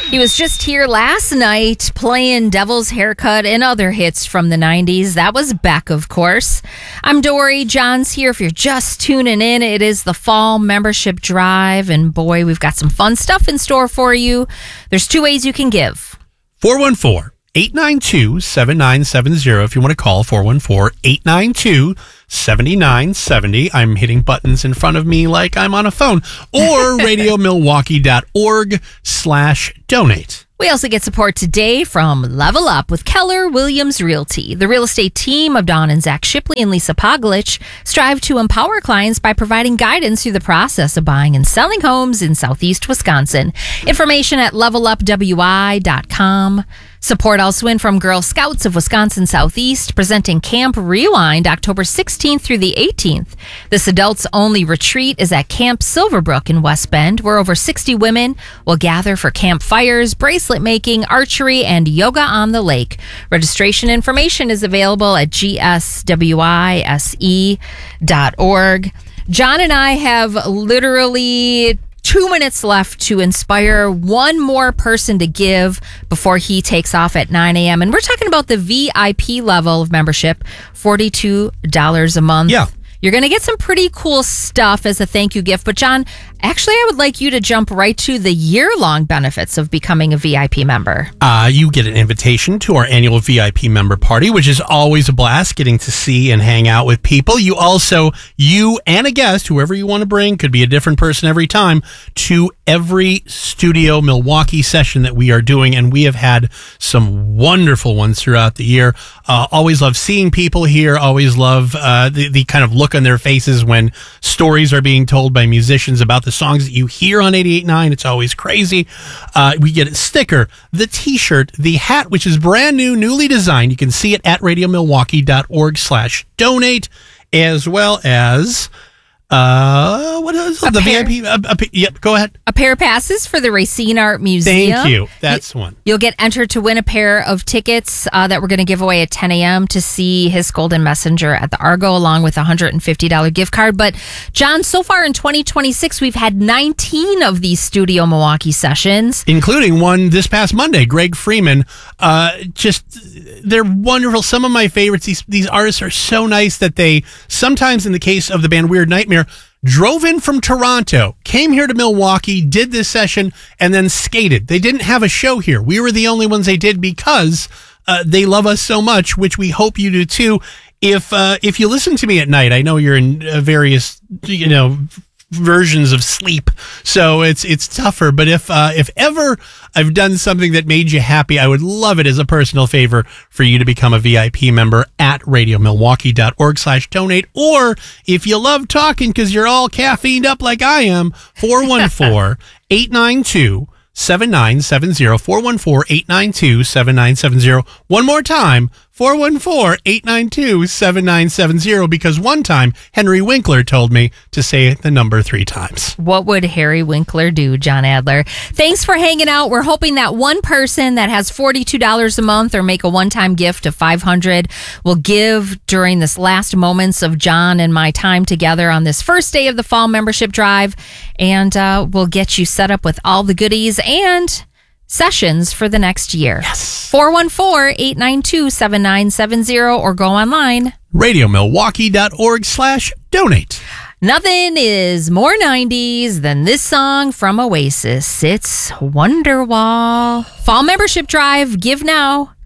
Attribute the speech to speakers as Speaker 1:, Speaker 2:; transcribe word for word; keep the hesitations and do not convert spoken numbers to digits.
Speaker 1: He was just here last night playing Devil's Haircut and other hits from the nineties. That was Beck, of course. I'm Dory. John's here. If you're just tuning in, it is the fall membership drive. And boy, we've got some fun stuff in store for you. There's two ways you can give.
Speaker 2: four one four, eight nine two, seven nine seven zero. If you want to call, four one four, eight nine two, seven nine seven zero. I'm hitting buttons in front of me like I'm on a phone. Or radiomilwaukee.org slash donate.
Speaker 1: We also get support today from Level Up with Keller Williams Realty. The real estate team of Dawn and Zach Shipley and Lisa Poglich strive to empower clients by providing guidance through the process of buying and selling homes in Southeast Wisconsin. Information at level up w i dot com. Support also in from Girl Scouts of Wisconsin Southeast, presenting Camp Rewind October sixteenth through the eighteenth. This adults-only retreat is at Camp Silverbrook in West Bend, where over sixty women will gather for campfires, bracelet making, archery, and yoga on the lake. Registration information is available at g s w i s e dot org. John and I have literally two minutes left to inspire one more person to give before he takes off at nine a.m. And we're talking about the V I P level of membership, forty-two dollars a month.
Speaker 2: Yeah.
Speaker 1: You're going to get some pretty cool stuff as a thank you gift. But John, actually, I would like you to jump right to the year-long benefits of becoming a V I P member.
Speaker 2: Uh, you get an invitation to our annual V I P member party, which is always a blast, getting to see and hang out with people. You also, you and a guest, whoever you want to bring, could be a different person every time, to every Studio Milwaukee session that we are doing. And we have had some wonderful ones throughout the year. Uh, always love seeing people here. Always love uh, the, the kind of look on their faces when stories are being told by musicians about the songs that you hear on eighty-eight point nine. It's always crazy. Uh, we get a sticker, the t-shirt, the hat, which is brand new, newly designed. You can see it at radiomilwaukee.org slash donate, as well as Uh, what is it? The
Speaker 1: pair,
Speaker 2: V I P? Uh, uh, yep, go ahead.
Speaker 1: A pair of passes for the Racine Art Museum.
Speaker 2: Thank you. That's
Speaker 1: you,
Speaker 2: one.
Speaker 1: You'll get entered to win a pair of tickets uh, that we're going to give away at ten a.m. to see His Golden Messenger at the Argo, along with a one hundred fifty dollars gift card. But, John, so far in twenty twenty-six, we've had nineteen of these Studio Milwaukee sessions,
Speaker 2: including one this past Monday. Greg Freeman. Uh, just, they're wonderful. Some of my favorites. These, these artists are so nice that they, sometimes in the case of the band Weird Nightmare, drove in from Toronto, came here to Milwaukee, did this session, and then skated. They didn't have a show here. We were the only ones they did because uh, they love us so much, which we hope you do too. If uh, if you listen to me at night, I know you're in uh, various, you know, versions of sleep, so it's it's tougher. But if uh, if ever I've done something that made you happy, I would love it as a personal favor for you to become a V I P member at radiomilwaukee.org slash donate. Or if you love talking because you're all caffeined up like I am, four one four, eight nine two, seven nine seven zero, four one four, eight nine two, seven nine seven zero. One more time, four one four, eight nine two, seven nine seven zero, because one time Henry Winkler told me to say the number three times.
Speaker 1: What would Harry Winkler do, John Adler? Thanks for hanging out. We're hoping that one person that has forty-two dollars a month or make a one-time gift of five hundred dollars will give during this last moments of John and my time together on this first day of the fall membership drive. And uh, we'll get you set up with all the goodies and sessions for the next year.
Speaker 2: Yes.
Speaker 1: four one four, eight nine two, seven nine seven zero or go online.
Speaker 2: radiomilwaukee.org slash donate.
Speaker 1: Nothing is more nineties than this song from Oasis. It's Wonderwall. Fall membership drive. Give now.